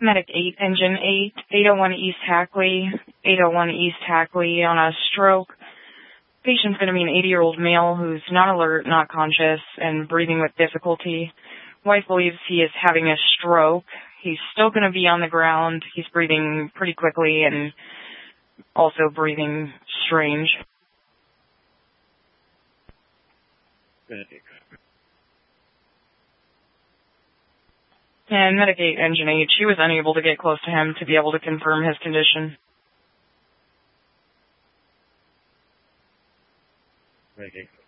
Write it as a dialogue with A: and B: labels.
A: Medic 8, Engine 8, 801 East Hackley, 801 East Hackley on a stroke. Patient's going to be an 80-year-old male who's not alert, not conscious, and breathing with difficulty. Wife believes he is having a stroke. He's still going to be on the ground. He's breathing pretty quickly and also breathing strange. And Medic 8, Engine 8, she was unable to get close to him to be able to confirm his condition.
B: Medic 8.